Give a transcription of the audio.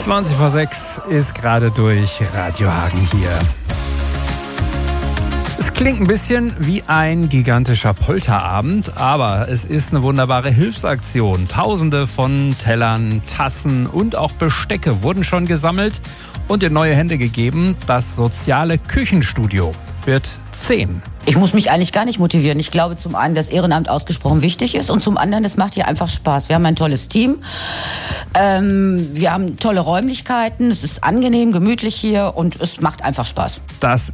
20:06 ist gerade durch Radio Hagen hier. Es klingt ein bisschen wie ein gigantischer Polterabend, aber es ist eine wunderbare Hilfsaktion. Tausende von Tellern, Tassen und auch Bestecke wurden schon gesammelt und in neue Hände gegeben. Das soziale Küchenstudio wird 10. Ich muss mich eigentlich gar nicht motivieren. Ich glaube zum einen, dass Ehrenamt ausgesprochen wichtig ist und zum anderen, es macht hier einfach Spaß. Wir haben ein tolles Team, wir haben tolle Räumlichkeiten, es ist angenehm, gemütlich hier und es macht einfach Spaß. Das